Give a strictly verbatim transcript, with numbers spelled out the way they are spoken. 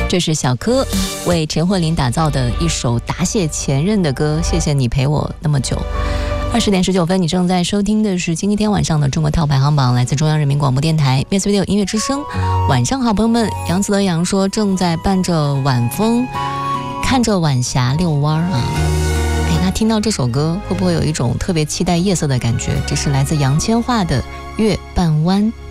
这是小柯为陈慧琳打造的一首答谢前任的歌，谢谢你陪我那么久。二十点十九分，你正在收听的是星期天晚上的中国跳排行榜，来自中央人民广播电台 Music Video 音乐之声。晚上好，朋友们，杨子德阳说正在伴着晚风，看着晚霞遛弯啊。哎，那听到这首歌，会不会有一种特别期待夜色的感觉？这是来自杨千嬅的《月半弯》。